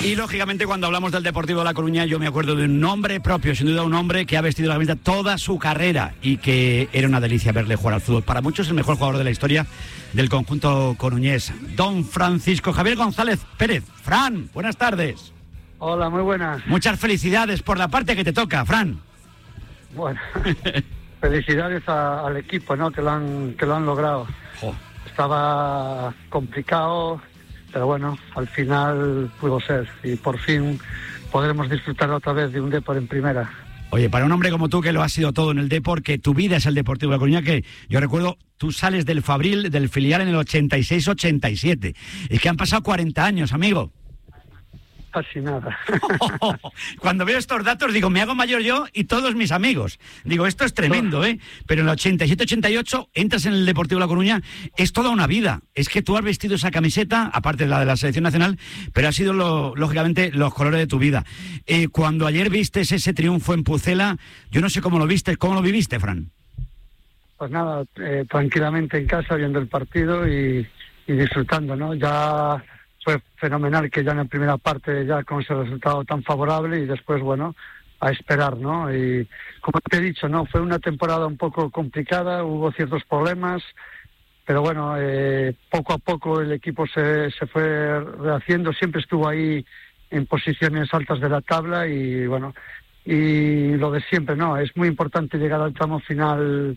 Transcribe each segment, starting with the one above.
Y lógicamente cuando hablamos del Deportivo de La Coruña yo me acuerdo de un nombre propio, sin duda un hombre que ha vestido la camiseta toda su carrera y que era una delicia verle jugar al fútbol. Para muchos el mejor jugador de la historia del conjunto coruñés, don Francisco Javier González Pérez. Fran, buenas tardes. Hola, muy buenas. Muchas felicidades por la parte que te toca, Fran. Bueno, felicidades al equipo, ¿no? Que lo han logrado. Oh. Estaba complicado, pero bueno, al final pudo ser y por fin podremos disfrutar otra vez de un Depor en primera. Oye, para un hombre como tú que lo has sido todo en el Depor, que tu vida es el Deportivo de La Coruña, que yo recuerdo, tú sales del Fabril, del filial en el 86-87. Es que han pasado 40 años, amigo. Casi nada. Cuando veo estos datos digo, me hago mayor yo y todos mis amigos. Digo, esto es tremendo, ¿eh? Pero en el 87-88 entras en el Deportivo de La Coruña, es toda una vida. Es que tú has vestido esa camiseta, aparte de la selección nacional, pero ha sido, lógicamente, los colores de tu vida. Cuando ayer vistes ese triunfo en Pucela, yo no sé cómo lo viste, ¿cómo lo viviste, Fran? Pues nada, tranquilamente en casa, viendo el partido y disfrutando, ¿no? Ya fue fenomenal que ya en la primera parte ya con ese resultado tan favorable y después, bueno, a esperar, ¿no? Y como te he dicho, ¿no? Fue una temporada un poco complicada, hubo ciertos problemas, pero bueno, poco a poco el equipo se fue rehaciendo, siempre estuvo ahí en posiciones altas de la tabla y bueno, y lo de siempre, ¿no? Es muy importante llegar al tramo final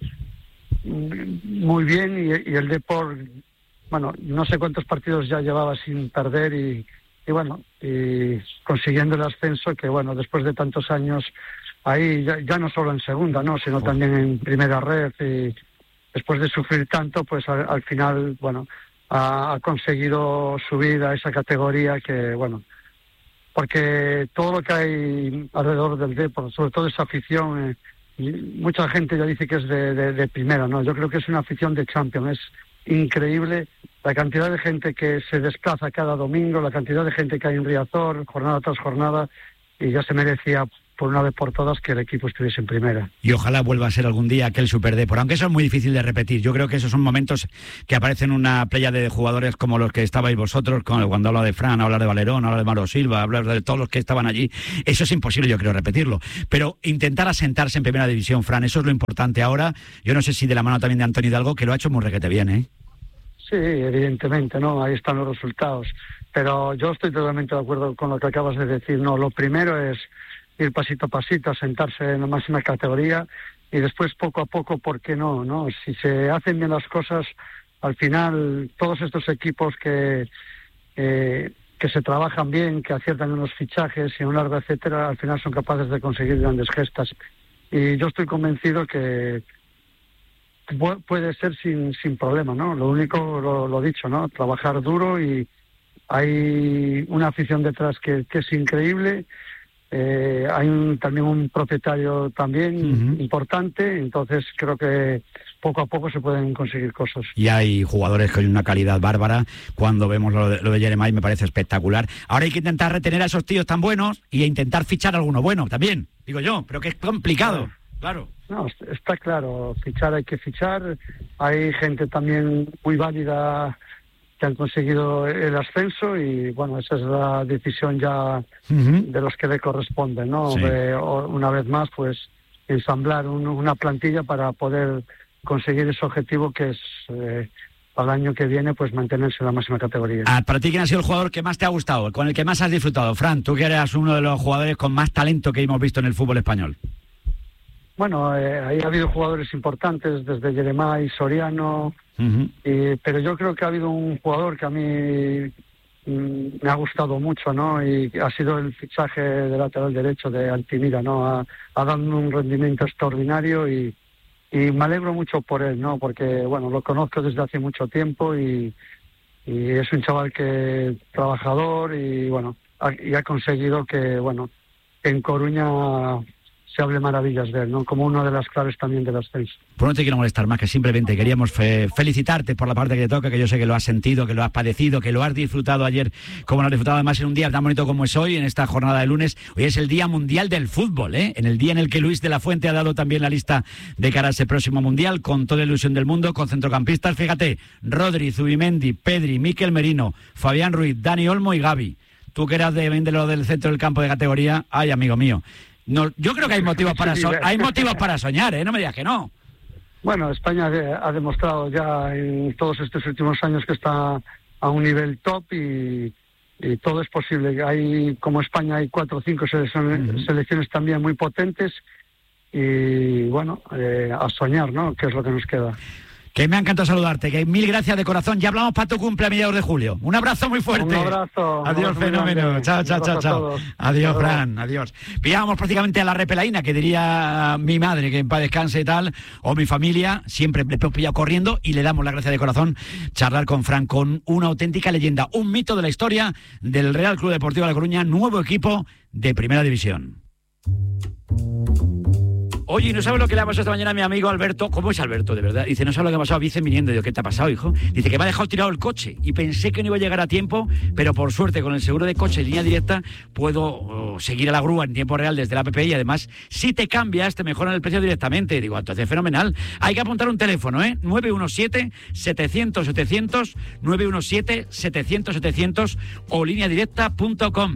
muy bien y el Depor, bueno, no sé cuántos partidos ya llevaba sin perder y bueno, y consiguiendo el ascenso, que bueno, después de tantos años ahí, ya no solo en segunda, ¿no? Sino también en primera red, y después de sufrir tanto, pues al final, bueno, ha conseguido subir a esa categoría que, bueno, porque todo lo que hay alrededor del Depor, sobre todo esa afición, mucha gente ya dice que es de primera, ¿no? Yo creo que es una afición de Champions, es increíble la cantidad de gente que se desplaza cada domingo, la cantidad de gente que hay en Riazor, jornada tras jornada, y ya se merecía por una vez por todas que el equipo estuviese en primera. Y ojalá vuelva a ser algún día aquel Super Depor, aunque eso es muy difícil de repetir. Yo creo que esos son momentos que aparecen en una playa de jugadores como los que estabais vosotros, cuando habla de Fran, hablar de Valerón, hablar de Mauro Silva, hablar de todos los que estaban allí. Eso es imposible, yo creo, repetirlo. Pero intentar asentarse en primera división, Fran, eso es lo importante ahora. Yo no sé si de la mano también de Antonio Hidalgo, que lo ha hecho muy requete bien, ¿eh? Sí, evidentemente, ¿no? Ahí están los resultados. Pero yo estoy totalmente de acuerdo con lo que acabas de decir. No, lo primero es ir pasito a pasito, sentarse en la máxima categoría y después poco a poco, ¿por qué no? ¿No? Si se hacen bien las cosas, al final todos estos equipos que se trabajan bien, que aciertan en los fichajes y en un largo etcétera, al final son capaces de conseguir grandes gestas. Y yo estoy convencido que puede ser sin problema, ¿no? Lo único, lo dicho, ¿no? Trabajar duro y hay una afición detrás que es increíble. Hay también un propietario también importante, entonces creo que poco a poco se pueden conseguir cosas. Y hay jugadores con una calidad bárbara. Cuando vemos lo de Jeremai me parece espectacular. Ahora hay que intentar retener a esos tíos tan buenos y intentar fichar a alguno bueno también, digo yo, pero que es complicado. Claro. No, está claro, fichar hay que fichar. Hay gente también muy válida que han conseguido el ascenso y bueno, esa es la decisión ya de los que le corresponde, ¿no? Sí. Una vez más, pues ensamblar una plantilla para poder conseguir ese objetivo que es para el año que viene, pues mantenerse en la máxima categoría. Para ti, ¿quién ha sido el jugador que más te ha gustado, con el que más has disfrutado? Fran, tú que eras uno de los jugadores con más talento que hemos visto en el fútbol español. Bueno, ahí ha habido jugadores importantes, desde Jeremai, Soriano, pero yo creo que ha habido un jugador que a mí me ha gustado mucho, ¿no? Y ha sido el fichaje de lateral derecho de Altimira, ¿no? Ha dado un rendimiento extraordinario y me alegro mucho por él, ¿no? Porque, bueno, lo conozco desde hace mucho tiempo y es un chaval que trabajador y, bueno, ha conseguido que, bueno, en Coruña se hable maravillas de él, ¿no? Como una de las claves también del ascenso. Pues no te quiero molestar más, que simplemente queríamos felicitarte por la parte que te toca, que yo sé que lo has sentido, que lo has padecido, que lo has disfrutado ayer, como lo has disfrutado además en un día tan bonito como es hoy, en esta jornada de lunes. Hoy es el Día Mundial del Fútbol, ¿eh? En el día en el que Luis de la Fuente ha dado también la lista de cara a ese próximo Mundial, con toda la ilusión del mundo, con centrocampistas, fíjate, Rodri, Zubimendi, Pedri, Mikel Merino, Fabián Ruiz, Dani Olmo y Gavi. tú que eras de lo del centro del campo de categoría, ay, amigo mío. No, yo creo que hay motivos para soñar, no me digas que no. Bueno, España ha demostrado ya en todos estos últimos años que está a un nivel top y todo es posible. Como España hay 4 o 5 selecciones también muy potentes y bueno, a soñar, ¿no? Que es lo que nos queda. Que me ha encantado saludarte, que mil gracias de corazón. Ya hablamos para tu cumple a mediados de julio. Un abrazo muy fuerte. Un abrazo. Adiós, fenómeno. Chao. Adiós, Fran. Adiós. Pillábamos prácticamente a la repelaína, que diría mi madre, que en paz descanse y tal, o mi familia. Siempre le hemos pillado corriendo y le damos la gracia de corazón charlar con Fran, con una auténtica leyenda, un mito de la historia del Real Club Deportivo La Coruña, nuevo equipo de Primera División. Oye, ¿no sabes lo que le ha pasado esta mañana a mi amigo Alberto? ¿Cómo es Alberto, de verdad? Dice, ¿no sabes lo que ha pasado? Vicen viniendo. Digo, ¿qué te ha pasado, hijo? Dice que me ha dejado tirado el coche y pensé que no iba a llegar a tiempo, pero por suerte con el seguro de coche en línea directa puedo seguir a la grúa en tiempo real desde la app y además si te cambias te mejoran el precio directamente. Digo, entonces fenomenal. Hay que apuntar un teléfono, 917-700-700, 917-700-700 o lineadirecta.com,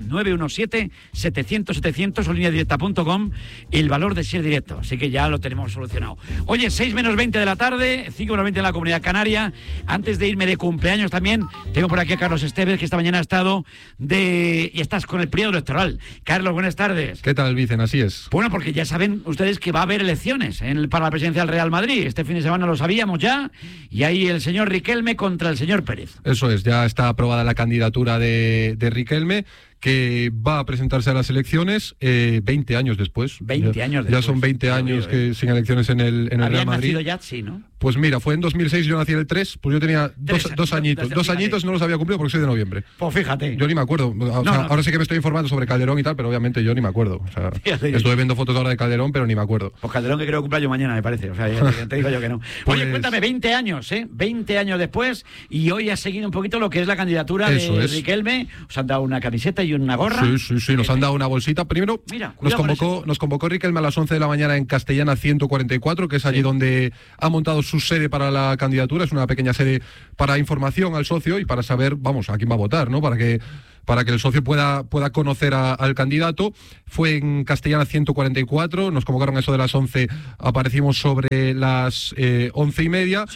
917-700-700 o lineadirecta.com, el valor de ser directo. Así que ya lo tenemos solucionado. Oye, 6 menos 20 de la tarde, 5 menos 20 en la Comunidad Canaria. Antes de irme de cumpleaños también, tengo por aquí a Carlos Esteves, que esta mañana ha estado y estás con el periodo electoral. Carlos, buenas tardes. ¿Qué tal, Vicen? Así es. Bueno, porque ya saben ustedes que va a haber elecciones para la presidencia del Real Madrid. Este fin de semana lo sabíamos ya. Y ahí el señor Riquelme contra el señor Pérez. Eso es, ya está aprobada la candidatura de Riquelme, que va a presentarse a las elecciones 20 años después. 20 años después. Ya son 20 años sin elecciones en el Real Madrid. ¿Habías nacido ya? Sí, ¿no? Pues mira, fue en 2006, yo nací en el 3, pues yo tenía dos añitos. 2 añitos no los había cumplido porque soy de noviembre. Pues fíjate. Yo ni me acuerdo. Ahora sí que me estoy informando sobre Calderón y tal, pero obviamente yo ni me acuerdo. O sea, estuve viendo fotos ahora de Calderón, pero ni me acuerdo. Pues Calderón que creo que cumpla yo mañana, me parece. O sea, ya te digo yo que no. Pues... Oye, cuéntame, 20 años, 20 años después, y hoy has seguido un poquito lo que es la candidatura de Riquelme. Os han dado una camiseta y una gorra. Sí, nos han dado una bolsita. Primero, mira, nos convocó Riquelme a las 11 de la mañana en Castellana 144, que es allí donde ha montado su sede para la candidatura. Es una pequeña sede para información al socio y para saber, vamos, a quién va a votar, ¿no? Para que el socio pueda conocer al candidato. Fue en Castellana 144, nos convocaron a eso de las 11, aparecimos sobre las 11:30,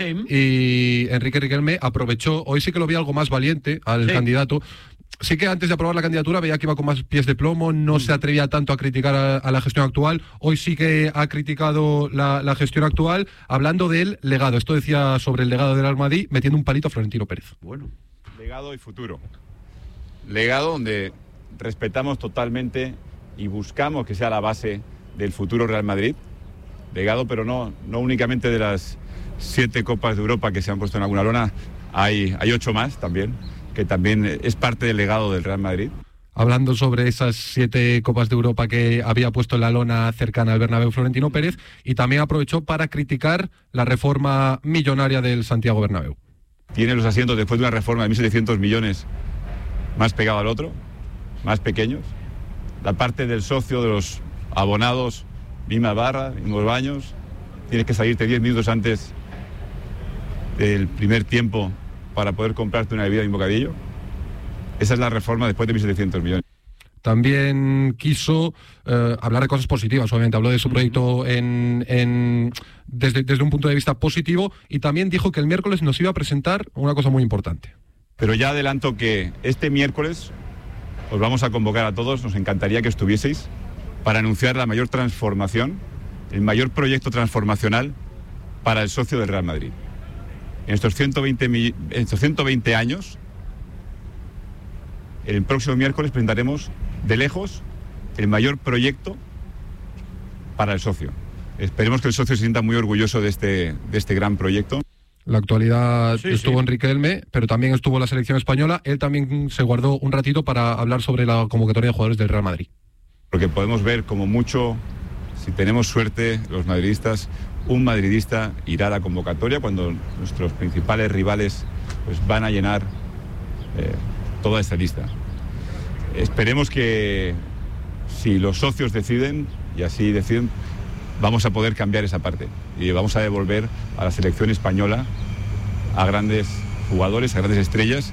y Enrique Riquelme aprovechó, hoy sí que lo vi algo más valiente al candidato. Sí que antes de aprobar la candidatura veía que iba con más pies de plomo, no se atrevía tanto a criticar a la gestión actual. Hoy sí que ha criticado la gestión actual, hablando del legado. Esto decía sobre el legado del Real Madrid, metiendo un palito a Florentino Pérez. Bueno, legado y futuro. Legado donde respetamos totalmente y buscamos que sea la base del futuro Real Madrid. Legado, pero no únicamente de las 7 Copas de Europa que se han puesto en alguna lona, hay 8 más también, que también es parte del legado del Real Madrid. Hablando sobre esas 7 Copas de Europa que había puesto en la lona cercana al Bernabéu Florentino Pérez, y también aprovechó para criticar la reforma millonaria del Santiago Bernabéu. Tiene los asientos después de una reforma de 1.700 millones más pegado al otro, más pequeños. La parte del socio, de los abonados, misma barra, mismos baños. Tienes que salirte 10 minutos antes del primer tiempo para poder comprarte una bebida y un bocadillo. Esa es la reforma después de 1.700 millones. También quiso hablar de cosas positivas, obviamente. Habló de su proyecto desde un punto de vista positivo, y también dijo que el miércoles nos iba a presentar una cosa muy importante. Pero ya adelanto que este miércoles os vamos a convocar a todos, nos encantaría que estuvieseis, para anunciar la mayor transformación, el mayor proyecto transformacional para el socio del Real Madrid. En estos 120 años, el próximo miércoles presentaremos de lejos el mayor proyecto para el socio. Esperemos que el socio se sienta muy orgulloso de este gran proyecto. La actualidad estuvo en Riquelme, pero también estuvo la selección española. Él también se guardó un ratito para hablar sobre la convocatoria de jugadores del Real Madrid. Porque podemos ver como mucho, si tenemos suerte, los madridistas, un madridista irá a la convocatoria cuando nuestros principales rivales pues van a llenar toda esta lista. Esperemos que si los socios deciden, y así deciden, vamos a poder cambiar esa parte y vamos a devolver a la selección española a grandes jugadores, a grandes estrellas,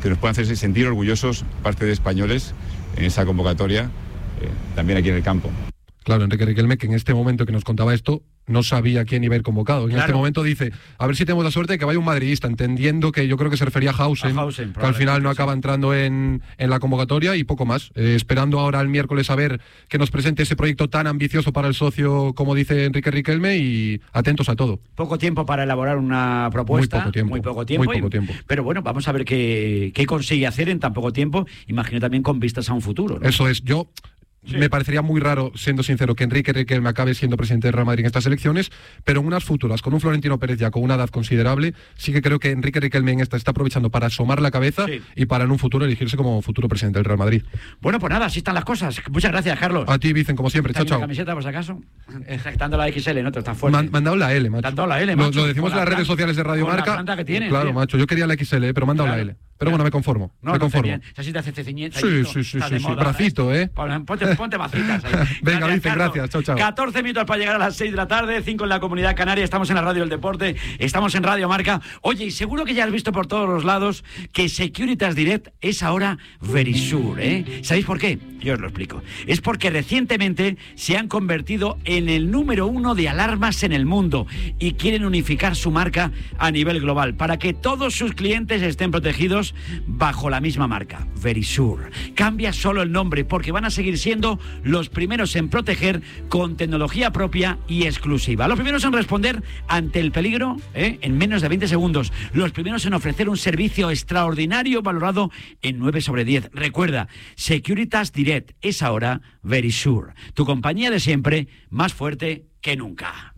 que nos puedan hacer sentir orgullosos, parte de españoles, en esa convocatoria, también aquí en el campo. Claro, Enrique Riquelme, que en este momento que nos contaba esto, no sabía quién iba a ir convocado. En este momento dice, a ver si tenemos la suerte de que vaya un madridista, entendiendo que yo creo que se refería a Hausen, que al final no acaba entrando en la convocatoria y poco más. Esperando ahora el miércoles a ver que nos presente ese proyecto tan ambicioso para el socio, como dice Enrique Riquelme, y atentos a todo. Poco tiempo para elaborar una propuesta. Muy poco tiempo. Pero bueno, vamos a ver qué consigue hacer en tan poco tiempo. Imagino también con vistas a un futuro, ¿no? Eso es, me parecería muy raro, siendo sincero, que Enrique Riquelme acabe siendo presidente del Real Madrid en estas elecciones, pero en unas futuras, con un Florentino Pérez ya con una edad considerable, sí que creo que Enrique Riquelme en esta está aprovechando para asomar la cabeza y para en un futuro elegirse como futuro presidente del Real Madrid. Bueno, pues nada, así están las cosas. Muchas gracias, Carlos. A ti, Vicen, como siempre. Chao, chao. ¿La camiseta, por si acaso? Dando la XL, ¿no? Tan fuerte. Me han dado la L, macho. Te han dado la L, macho. Lo decimos en las redes sociales de Radio Marca. La planta que tienes, claro, macho, yo quería la XL, pero me han dado la L. Pero bueno, me conformo. No, me conformo. Así te hace ceñito. Sí. Bracito, ¿eh? Ponte bacitas ahí. Venga, Vicen, gracias. Chao, chao. 14 minutos para llegar a las 6 de la tarde, 5 en la Comunidad Canaria. Estamos en la Radio del Deporte, estamos en Radio Marca. Oye, y seguro que ya has visto por todos los lados que Securitas Direct es ahora Verisur, ¿eh? ¿Sabéis por qué? Yo os lo explico. Es porque recientemente se han convertido en el número 1 de alarmas en el mundo y quieren unificar su marca a nivel global para que todos sus clientes estén protegidos bajo la misma marca, Verisur. Cambia solo el nombre porque van a seguir siendo los primeros en proteger con tecnología propia y exclusiva. Los primeros en responder ante el peligro en menos de 20 segundos. Los primeros en ofrecer un servicio extraordinario valorado en 9 sobre 10. Recuerda, Securitas Direct es ahora Verisur. Tu compañía de siempre, más fuerte que nunca.